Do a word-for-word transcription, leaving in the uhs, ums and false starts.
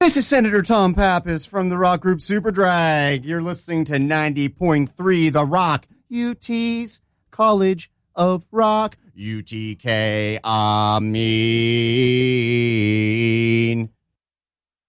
This is Senator Tom Pappas from the rock group Superdrag. You're listening to ninety point three The Rock, U T's College of Rock. U T K, I mean.